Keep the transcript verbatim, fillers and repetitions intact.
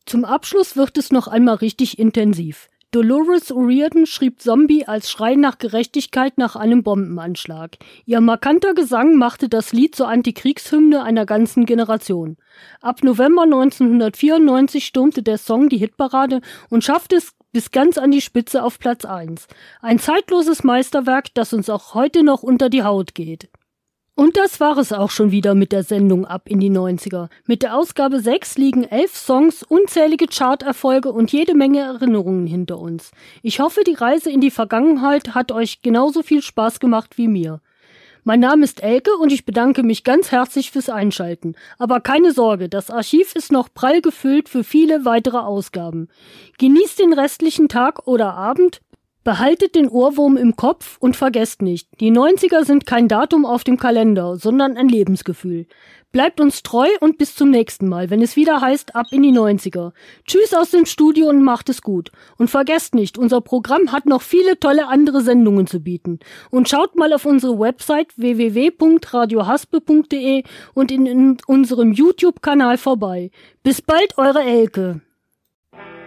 Zum Abschluss wird es noch einmal richtig intensiv. Dolores O'Riordan schrieb Zombie als Schrei nach Gerechtigkeit nach einem Bombenanschlag. Ihr markanter Gesang machte das Lied zur Antikriegshymne einer ganzen Generation. Ab November neunzehnhundertvierundneunzig stürmte der Song die Hitparade und schaffte es bis ganz an die Spitze auf Platz eins. Ein zeitloses Meisterwerk, das uns auch heute noch unter die Haut geht. Und das war es auch schon wieder mit der Sendung Ab in die neunziger. Mit der Ausgabe sechs liegen elf Songs, unzählige Charterfolge und jede Menge Erinnerungen hinter uns. Ich hoffe, die Reise in die Vergangenheit hat euch genauso viel Spaß gemacht wie mir. Mein Name ist Elke und ich bedanke mich ganz herzlich fürs Einschalten. Aber keine Sorge, das Archiv ist noch prall gefüllt für viele weitere Ausgaben. Genießt den restlichen Tag oder Abend. Behaltet den Ohrwurm im Kopf und vergesst nicht, die neunziger sind kein Datum auf dem Kalender, sondern ein Lebensgefühl. Bleibt uns treu und bis zum nächsten Mal, wenn es wieder heißt Ab in die neunziger. Tschüss aus dem Studio und macht es gut. Und vergesst nicht, unser Programm hat noch viele tolle andere Sendungen zu bieten. Und schaut mal auf unsere Website w w w punkt radio haspe punkt de und in, in unserem YouTube-Kanal vorbei. Bis bald, eure Elke.